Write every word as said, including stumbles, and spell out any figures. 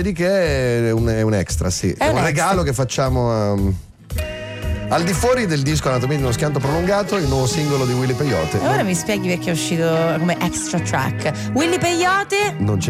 di che è un, è un extra, sì. È, È un un regalo extra. che facciamo um, al di fuori del disco Anatomia di uno schianto prolungato, il nuovo singolo di Willy Peyote. E ora mi spieghi perché è uscito come extra track. Willy Peyote. Non c'è